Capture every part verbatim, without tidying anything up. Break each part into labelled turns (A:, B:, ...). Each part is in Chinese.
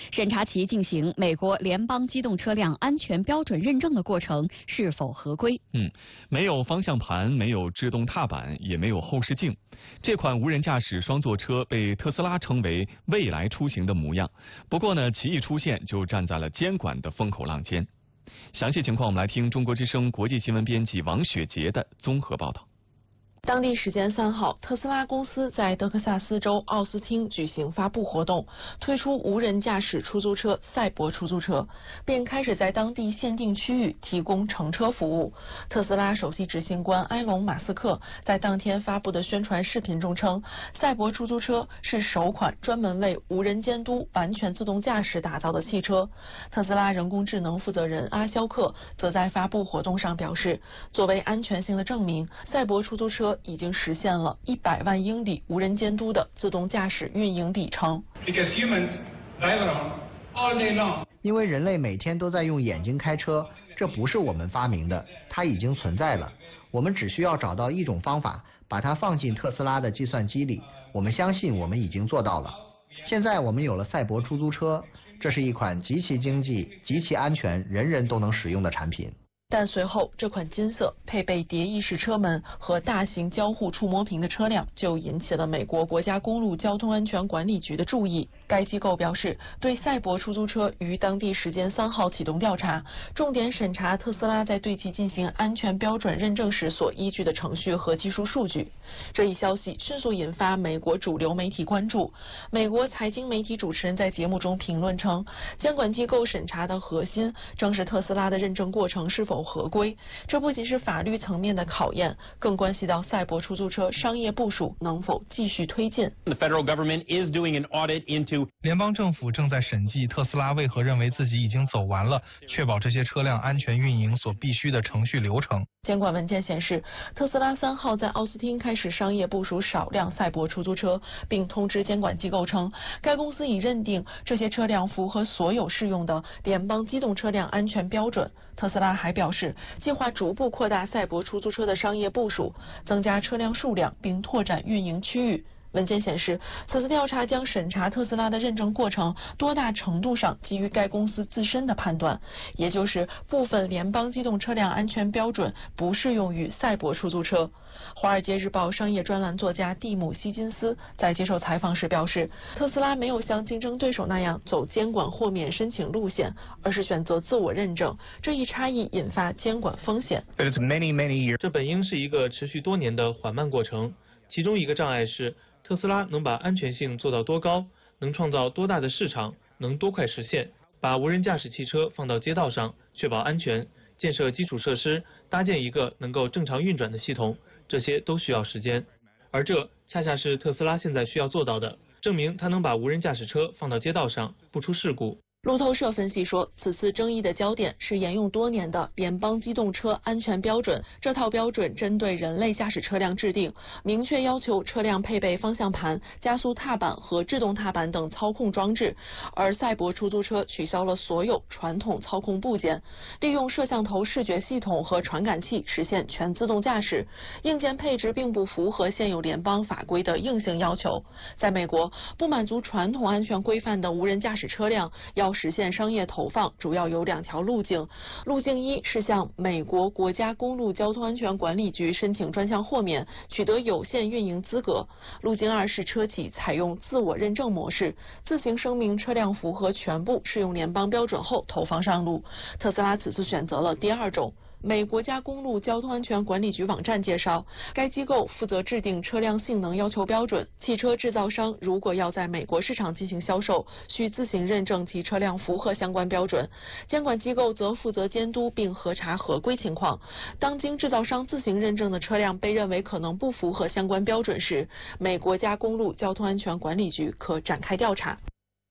A: 审查其进行美国联邦机动车辆安全标准认证的过程是否合规。
B: 嗯，没有方向盘，没有制动踏板，也没有后视镜。这款无人驾驶双座车被特斯拉称为未来出行的模样。不过呢，其一出现就站在了监管的风口浪尖。详细情况，我们来听中国之声国际新闻编辑王雪杰的综合报道。
C: 当地时间三号，特斯拉公司在德克萨斯州奥斯汀举行发布活动，推出无人驾驶出租车赛博出租车，并开始在当地限定区域提供乘车服务。特斯拉首席执行官埃隆·马斯克在当天发布的宣传视频中称，赛博出租车是首款专门为无人监督、完全自动驾驶打造的汽车。特斯拉人工智能负责人阿肖克则在发布活动上表示，作为安全性的证明，赛博出租车已经实现了一百万英里无人监督的自动驾驶运营里程。
D: 因为人类每天都在用眼睛开车，这不是我们发明的，它已经存在了。我们只需要找到一种方法，把它放进特斯拉的计算机里。我们相信我们已经做到了。现在我们有了赛博出租车，这是一款极其经济、极其安全、人人都能使用的产品。
C: 但随后，这款金色配备蝶翼式车门和大型交互触摸屏的车辆就引起了美国国家公路交通安全管理局的注意。该机构表示，对赛博出租车于当地时间三号启动调查，重点审查特斯拉在对其进行安全标准认证时所依据的程序和技术数据。这一消息迅速引发美国主流媒体关注。美国财经媒体主持人在节目中评论称，监管机构审查的核心正是特斯拉的认证过程是否合规。这不仅是法律层面的考验，更关系到赛博出租车商业部署能否继续推进。
E: The federal government is doing an audit into
F: 联邦政府正在审计特斯拉为何认为自己已经走完了确保这些车辆安全运营所必须的程序流程。
C: 监管文件显示，特斯拉三号在奥斯汀开始商业部署少量赛博出租车，并通知监管机构称，该公司已认定这些车辆符合所有适用的联邦机动车辆安全标准。特斯拉还表示，计划逐步扩大赛博出租车的商业部署，增加车辆数量，并拓展运营区域。文件显示，此次调查将审查特斯拉的认证过程多大程度上基于该公司自身的判断，也就是部分联邦机动车辆安全标准不适用于赛博出租车。华尔街日报商业专栏作家蒂姆·希金斯在接受采访时表示，特斯拉没有像竞争对手那样走监管豁免申请路线，而是选择自我认证，这一差异引发监管风险。
G: 这本应是一个持续多年的缓慢过程，其中一个障碍是特斯拉能把安全性做到多高，能创造多大的市场，能多快实现，把无人驾驶汽车放到街道上，确保安全，建设基础设施，搭建一个能够正常运转的系统，这些都需要时间。而这恰恰是特斯拉现在需要做到的，证明它能把无人驾驶车放到街道上，不出事故。
C: 路透社分析说，此次争议的焦点是沿用多年的联邦机动车安全标准。这套标准针对人类驾驶车辆制定，明确要求车辆配备方向盘、加速踏板和制动踏板等操控装置。而赛博出租车取消了所有传统操控部件，利用摄像头视觉系统和传感器实现全自动驾驶。硬件配置并不符合现有联邦法规的硬性要求。在美国，不满足传统安全规范的无人驾驶车辆要实现商业投放，主要有两条路径。路径一是向美国国家公路交通安全管理局申请专项豁免，取得有限运营资格。路径二是车企采用自我认证模式，自行声明车辆符合全部适用联邦标准后投放上路。特斯拉此次选择了第二种。美国家公路交通安全管理局网站介绍，该机构负责制定车辆性能要求标准。汽车制造商如果要在美国市场进行销售，需自行认证其车辆符合相关标准。监管机构则负责监督并核查合规情况。当经制造商自行认证的车辆被认为可能不符合相关标准时，美国家公路交通安全管理局可展开调查。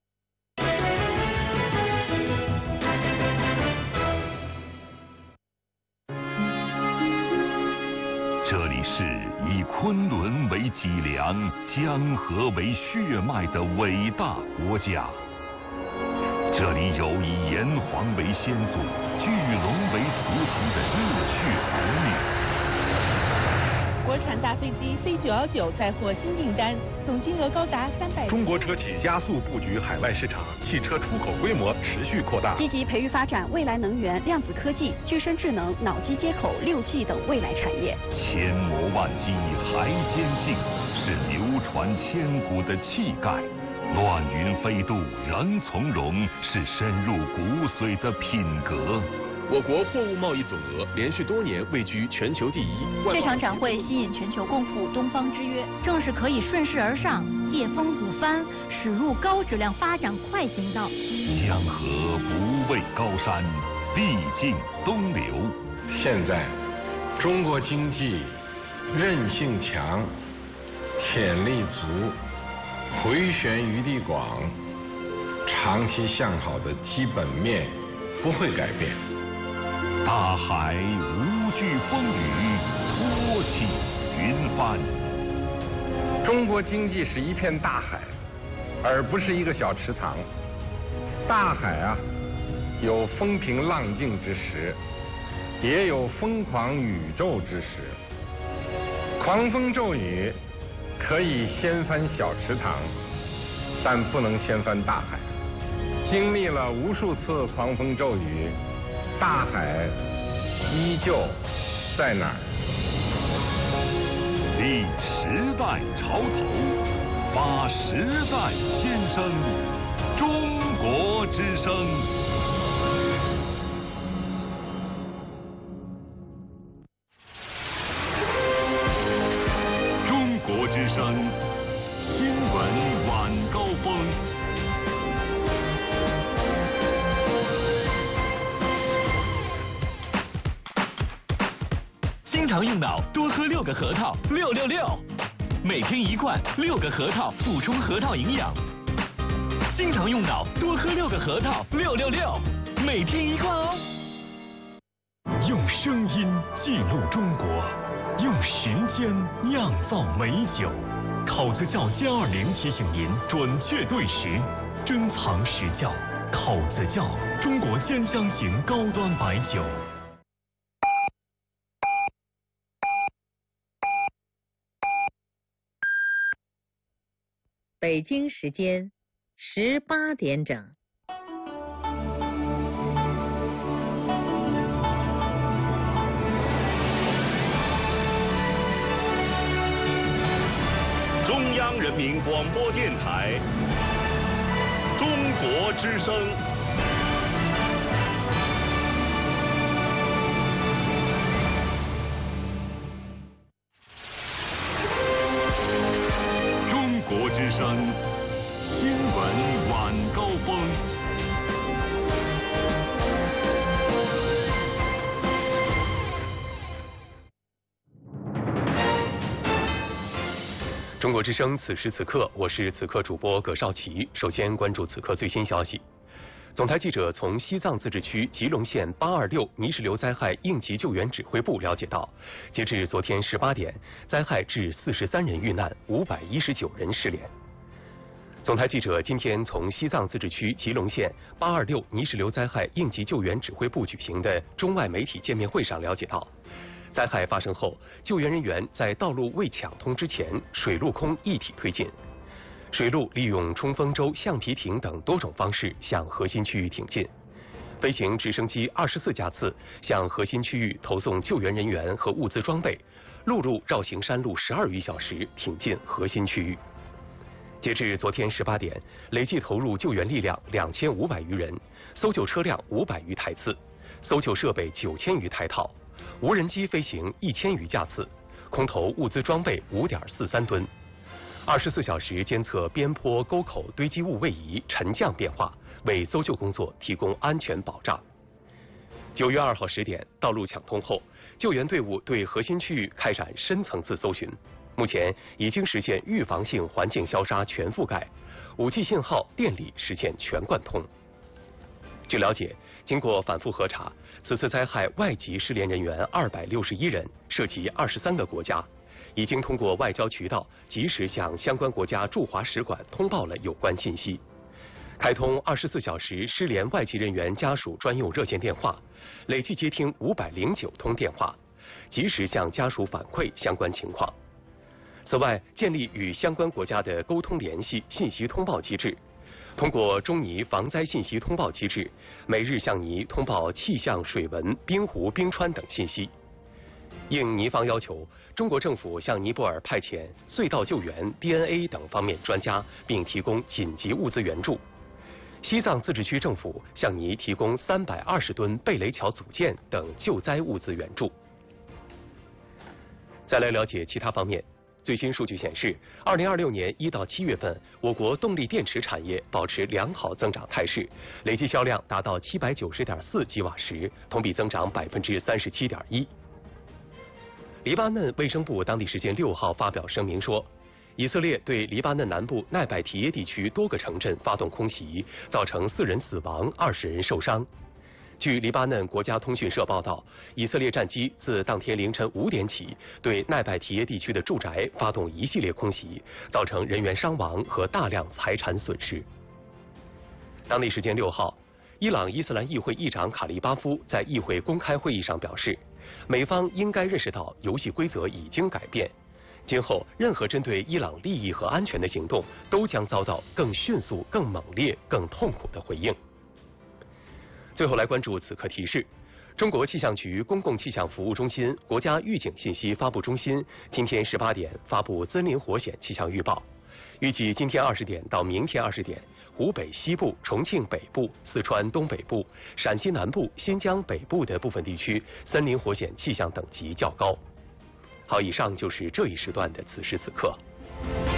H: 这里是以昆仑为脊梁、江河为血脉的伟大国家。这里有以炎黄为先祖、巨龙为图腾的热血儿女。
I: 国产大飞机 C 九一九再获新订单，总金额高达三百。
J: 中国车企加速布局海外市场，汽车出口规模持续扩大。
K: 积极培育发展未来能源、量子科技、具身智能、脑机接口、六 G 等未来产业。
H: 千磨万击还坚劲，是流传千古的气概。乱云飞渡仍从容，是深入骨髓的品格。
L: 我国货物贸易总额连续多年位居全球第一。
M: 这场展会吸引全球共赴东方之约，正是可以顺势而上，借风鼓帆，驶入高质量发展快行道。
H: 江河不畏高山，必尽东流。
N: 现在，中国经济韧性强，潜力足，回旋余地广，长期向好的基本面不会改变。
H: 大海无惧风雨，托起云帆。
N: 中国经济是一片大海，而不是一个小池塘。大海啊，有风平浪静之时，也有疯狂宇宙之时。狂风骤雨可以掀翻小池塘，但不能掀翻大海。经历了无数次狂风骤雨，大海依旧在哪儿？
H: 立时代潮头，发时代先声，中国之声。中国之声新闻晚高峰。
O: 经常用脑，多喝六个核桃，六六六，每天一罐，六个核桃，补充核桃营养。经常用脑，多喝六个核桃，六六六，每天一罐哦。
H: 用声音记录中国，用时间酿造美酒。考子窖歼二零提醒您准确对时，珍藏实窖。考子窖，中国兼香型高端白酒。
P: 北京时间十八点整。
H: 中央人民广播电台，中国之声。中国之声新闻晚高峰。
Q: 中国之声，此时此刻，我是此刻主播葛少奇。首先关注此刻最新消息。总台记者从西藏自治区吉隆县八二六泥石流灾害应急救援指挥部了解到，截至昨天十八点，灾害致四十三人遇难，五百一十九人失联。总台记者今天从西藏自治区吉隆县八二六泥石流灾害应急救援指挥部举行的中外媒体见面会上了解到，灾害发生后，救援人员在道路未抢通之前，水陆空一体推进。水陆利用冲锋舟、橡皮艇等多种方式向核心区域挺进，飞行直升机二十四架次向核心区域投送救援人员和物资装备，陆路绕行山路十二余小时挺进核心区域。截至昨天十八点，累计投入救援力量两千五百余人，搜救车辆五百余台次，搜救设备九千余台套，无人机飞行一千余架次，空投物资装备五点四三吨。二十四小时监测边坡沟口堆积物位移、沉降变化，为搜救工作提供安全保障。九月二号十点，道路抢通后，救援队伍对核心区域开展深层次搜寻，目前已经实现预防性环境消杀全覆盖，五 G 信号、电力实现全贯通。据了解，经过反复核查，此次灾害外籍失联人员二百六十一人，涉及二十三个国家。已经通过外交渠道及时向相关国家驻华使馆通报了有关信息，开通二十四小时失联外籍人员家属专用热线电话，累计接听五百零九通电话， 及时向家属反馈相关情况。此外，建立与相关国家的沟通联系、信息通报机制。通过中尼防灾信息通报机制，每日向尼通报气象、水文、冰湖、冰川等信息。应尼方要求，中国政府向尼泊尔派遣隧道救援、D N A 等方面专家，并提供紧急物资援助。西藏自治区政府向尼提供三百二十吨贝雷桥组件等救灾物资援助。再来了解其他方面。最新数据显示，二零二六年一到七月份，我国动力电池产业保持良好增长态势，累计销量达到七百九十点四吉瓦时，同比增长百分之三十七点一。黎巴嫩卫生部当地时间六号发表声明说，以色列对黎巴嫩南部奈拜提耶地区多个城镇发动空袭，造成四人死亡、二十人受伤。据黎巴嫩国家通讯社报道，以色列战机自当天凌晨五点起，对奈拜提耶地区的住宅发动一系列空袭，造成人员伤亡和大量财产损失。当地时间六号，伊朗伊斯兰议会议长卡利巴夫在议会公开会议上表示，美方应该认识到游戏规则已经改变，今后任何针对伊朗利益和安全的行动都将遭到更迅速、更猛烈、更痛苦的回应。最后来关注此刻提示：中国气象局公共气象服务中心、国家预警信息发布中心今天十八点发布森林火险气象预报，预计今天二十点到明天二十点，湖北西部、重庆北部、四川东北部、陕西南部、新疆北部的部分地区森林火险气象等级较高。好，以上就是这一时段的此时此刻。